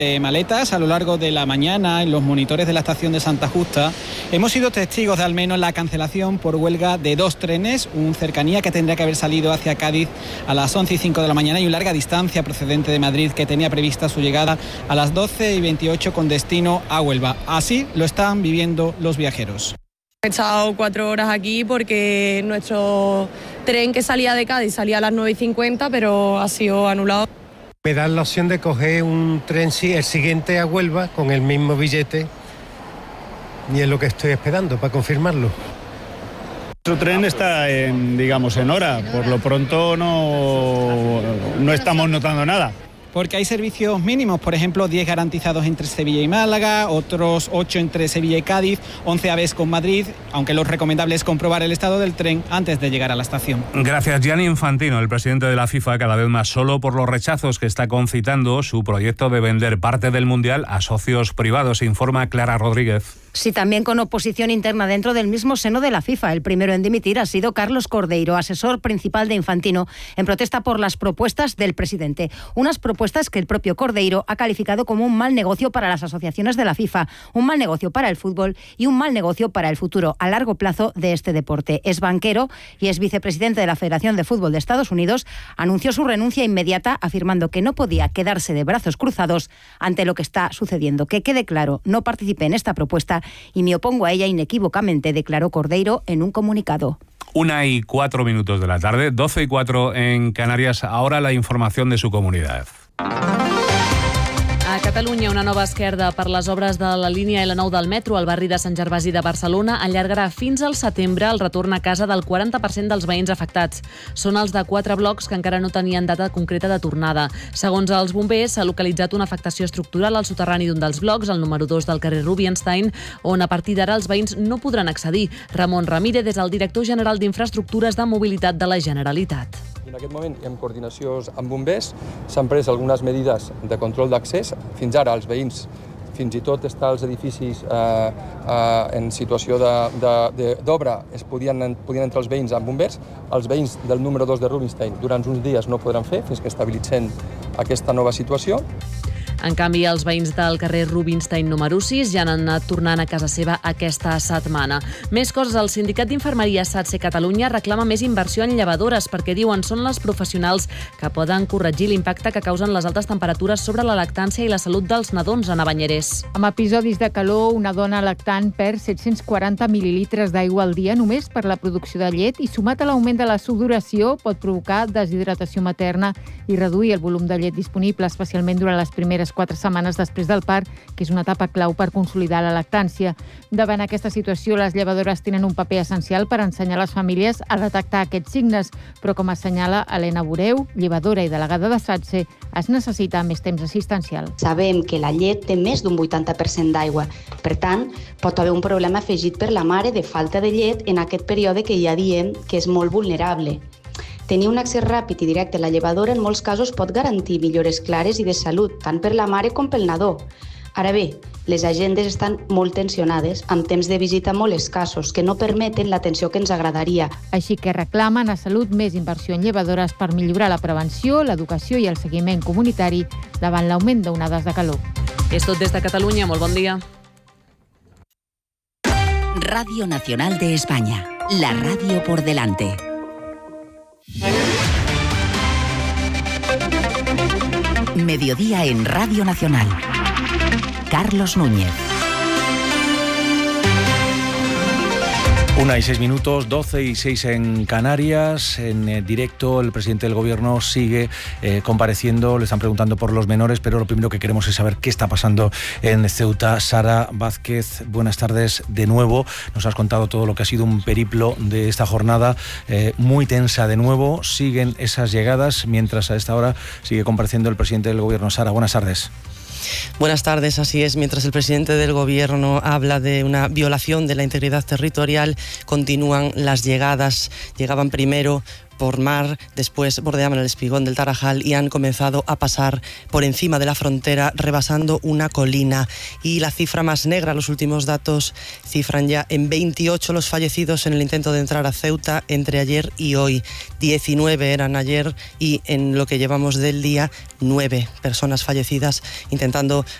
maletas a lo largo de la mañana en los monitores de la estación de Santa Justa. Hemos sido testigos de al menos la cancelación por huelga de 2 trenes, un cercanía que tendría que haber salido hacia Cádiz a las 11:05 de la mañana y un larga distancia procedente de Madrid que tenía prevista su llegada a las 12:28 con destino a Huelva. Así lo están viviendo los viajeros. He estado 4 horas aquí porque nuestro tren que salía de Cádiz salía a las 9:50, pero ha sido anulado. Me dan la opción de coger un tren, el siguiente a Huelva, con el mismo billete, y es lo que estoy esperando para confirmarlo. Nuestro tren está en hora, por lo pronto no estamos notando nada. Porque hay servicios mínimos, por ejemplo, 10 garantizados entre Sevilla y Málaga, otros 8 entre Sevilla y Cádiz, 11 aves con Madrid, aunque lo recomendable es comprobar el estado del tren antes de llegar a la estación. Gracias, Gianni Infantino, el presidente de la FIFA, cada vez más solo por los rechazos que está concitando su proyecto de vender parte del Mundial a socios privados, informa Clara Rodríguez. Sí, también con oposición interna dentro del mismo seno de la FIFA. El primero en dimitir ha sido Carlos Cordeiro, asesor principal de Infantino, en protesta por las propuestas del presidente. Unas propuestas que el propio Cordeiro ha calificado como un mal negocio para las asociaciones de la FIFA, un mal negocio para el fútbol y un mal negocio para el futuro a largo plazo de este deporte. Es banquero y es vicepresidente de la Federación de Fútbol de Estados Unidos. Anunció su renuncia inmediata, afirmando que no podía quedarse de brazos cruzados ante lo que está sucediendo. Que quede claro, no participé en esta propuesta y me opongo a ella inequívocamente, declaró Cordeiro en un comunicado. 1:04 de la tarde, 12:04 en Canarias. Ahora la información de su comunidad. A Catalunya, una nova esquerda per les obres de la línia L9 del metro al barri de Sant Gervasi de Barcelona allargarà fins al setembre el retorn a casa del 40% dels veïns afectats. Són els de 4 blocs que encara no tenien data concreta de tornada. Segons els bombers, s'ha localitzat una afectació estructural al soterrani d'un dels blocs, el número 2 del carrer Rubinstein, on a partir d'ara els veïns no podran accedir. Ramon Ramírez és el director general d'Infraestructures de Mobilitat de la Generalitat. En aquest moment, en coordinació amb bombers, s'han pres algunes medides de control d'accés. Fins ara els veïns, fins i tot estar als edificis en situació d'obra, podien entrar els veïns amb bombers. Els veïns del número 2 de Rubinstein durant uns dies no podran fer fins que estabilitzem aquesta nova situació. En canvi, els veïns del carrer Rubinstein número 6 ja han anat tornant a casa seva aquesta setmana. Més coses, el sindicat d'infermeria SATSE Catalunya reclama més inversió en llevadores perquè diuen són les professionals que poden corregir l'impacte que causen les altes temperatures sobre la lactància i la salut dels nadons a Banyeres. Amb episodis de calor, una dona lactant perd 740 mil·lilitres d'aigua al dia només per la producció de llet i sumat a l'augment de la sudoració pot provocar deshidratació materna i reduir el volum de llet disponible, especialment durant les primeres 4 setmanes després del part, que és una etapa clau per consolidar la lactància. Davant aquesta situació, les llevadores tenen un paper essencial per ensenyar a les famílies a detectar aquests signes, però com assenyala Helena Boreu, llevadora i delegada de SATSE, es necessita més temps assistencial. Sabem que la llet té més d'un 80% d'aigua. Per tant, pot haver un problema afegit per la mare de falta de llet en aquest període que ja diem que és molt vulnerable. Tenir un accés ràpid i directe a la llevadora en molts casos pot garantir millores clares i de salut, tant per la mare com pel nadó. Ara bé, les agendes estan molt tensionades, amb temps de visita molt escassos, que no permeten l'atenció que ens agradaria. Així que reclamen a Salut més inversió en llevadores per millorar la prevenció, l'educació i el seguiment comunitari davant l'augment d'onades de calor. És tot des de Catalunya. Molt bon dia. Radio Nacional de España. La radio por delante. Mediodía en Radio Nacional. Carlos Núñez. 1:06, 12:06 en Canarias. En directo, el presidente del Gobierno sigue compareciendo. Le están preguntando por los menores, pero lo primero que queremos es saber qué está pasando en Ceuta. Sara Vázquez, buenas tardes de nuevo. Nos has contado todo lo que ha sido un periplo de esta jornada muy tensa de nuevo. Siguen esas llegadas, mientras a esta hora sigue compareciendo el presidente del Gobierno. Sara, buenas tardes. Buenas tardes, así es. Mientras el presidente del Gobierno habla de una violación de la integridad territorial, continúan las llegadas. Llegaban primero por mar, después bordeaban el espigón del Tarajal y han comenzado a pasar por encima de la frontera, rebasando una colina. Y la cifra más negra, los últimos datos cifran ya en 28 los fallecidos en el intento de entrar a Ceuta entre ayer y hoy. 19 eran ayer y en lo que llevamos del día, 9 personas fallecidas intentando